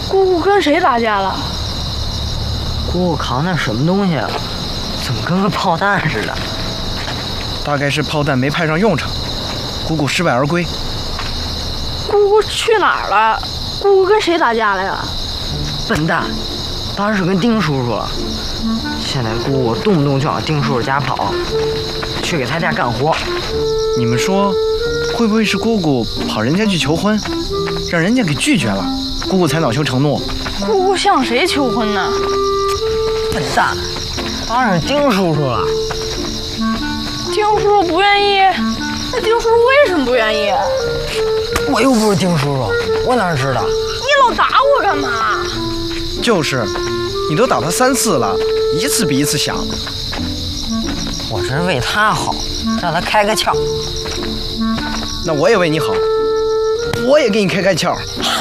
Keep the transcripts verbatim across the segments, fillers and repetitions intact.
姑姑跟谁打架了？ 姑姑扛那什么东西啊？怎么跟个炮弹似的？ 大概是炮弹没派上用场，姑姑失败而归。 姑姑去哪儿了？姑姑跟谁打架了呀？ 笨蛋，当然是跟丁叔叔了。现在姑姑动不动就往丁叔叔家跑，去给他家干活。 你们说，会不会是姑姑跑人家去求婚，让人家给拒绝了，姑姑才恼羞成怒？ 姑姑向谁求婚呢？ 笨蛋，当然是丁叔叔了。 丁叔叔不愿意，那丁叔叔为什么不愿意？ 我又不是丁叔叔，我哪知道？ 你老打我干嘛？ 就是，你都打他三次了，一次比一次响。 我这是为他好，让他开个窍。 那我也为你好，我也给你开开窍。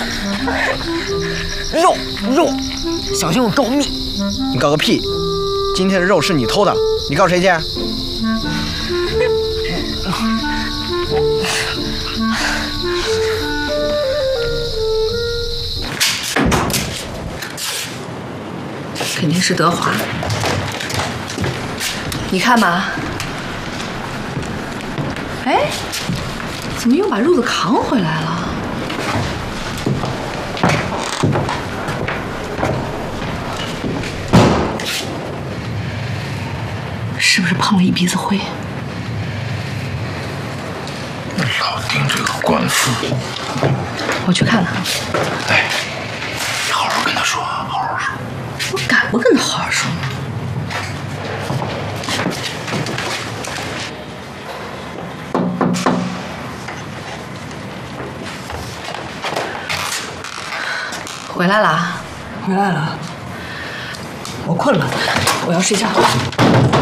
肉肉，小心我告密！ 你告个屁！今天的肉是你偷的，你告谁去？ 肯定是德华。你看吧，哎，怎么又把褥子扛回来了？是不是碰了一鼻子灰？ 老丁这个官夫， 我去看看。 哎，你好好跟他说，好好说。 我敢不跟他好好说吗？回来了，回来了。我困了，我要睡觉。